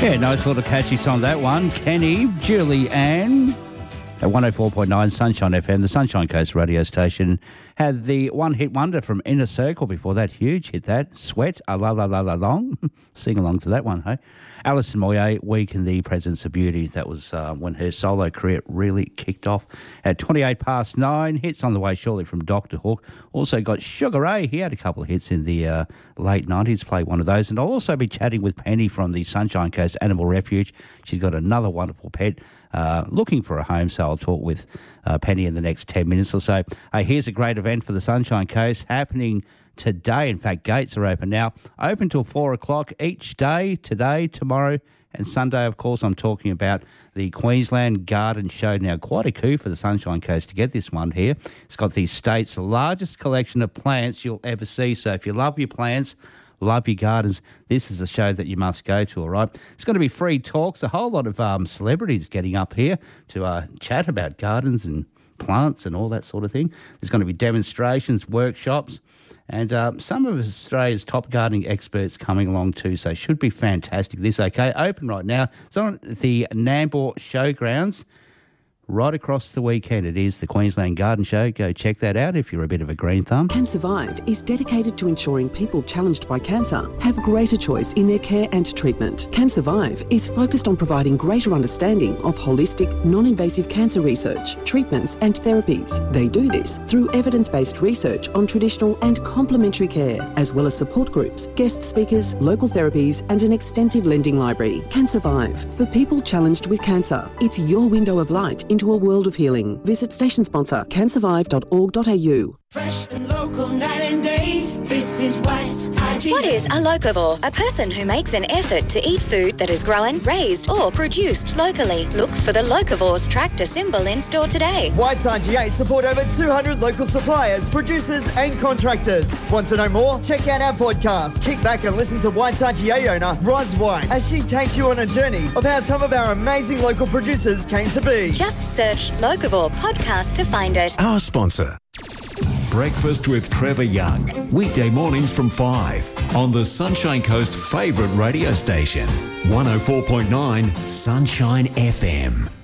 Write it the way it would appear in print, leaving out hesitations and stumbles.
Yeah, nice little catchy song, that one. Kenny, Julie Ann at 104.9 Sunshine FM, the Sunshine Coast radio station. Had the one-hit wonder from Inner Circle before that. Huge hit, that. Sweat, a la la la la long. Sing along to that one, hey? Alison Moyet, Week in the Presence of Beauty. That was when her solo career really kicked off. At 9:28, hits on the way shortly from Dr. Hook. Also got Sugar Ray. He had a couple of hits in the late 90s. Played one of those. And I'll also be chatting with Penny from the Sunshine Coast Animal Refuge. She's got another wonderful pet looking for a home, so I'll talk with Penny in the next 10 minutes or so. Here's a great event for the Sunshine Coast happening today. In fact, gates are open now. Open till 4 o'clock each day, today, tomorrow and Sunday. Of course, I'm talking about the Queensland Garden Show. Now, quite a coup for the Sunshine Coast to get this one here. It's got the state's largest collection of plants you'll ever see. So if you love your plants, love your gardens, this is a show that you must go to, all right? It's going to be free talks, a whole lot of celebrities getting up here to chat about gardens and plants and all that sort of thing. There's going to be demonstrations, workshops, and some of Australia's top gardening experts coming along too, so it should be fantastic. This, okay, open right now. It's on the Nambour Showgrounds. Right across the weekend, it is the Queensland Garden Show. Go check that out if you're a bit of a green thumb. Can Survive is dedicated to ensuring people challenged by cancer have greater choice in their care and treatment. Can Survive is focused on providing greater understanding of holistic, non-invasive cancer research, treatments and therapies. They do this through evidence-based research on traditional and complementary care, as well as support groups, guest speakers, local therapies and an extensive lending library. Can Survive, for people challenged with cancer. It's your window of light into a world of healing. Visit station sponsor cansurvive.org.au. Fresh and local night and day. This is what's IGA. What is a locavore? A person who makes an effort to eat food that is grown, raised or produced locally. Look for the Locavores tractor symbol in store today. White's IGA support over 200 local suppliers, producers and contractors. Want to know more? Check out our podcast. Kick back and listen to White's IGA owner, Roz White, as she takes you on a journey of how some of our amazing local producers came to be. Just search Locavore podcast to find it. Our sponsor. Breakfast with Trevor Young. Weekday mornings from 5 on the Sunshine Coast favourite radio station. 104.9 Sunshine FM.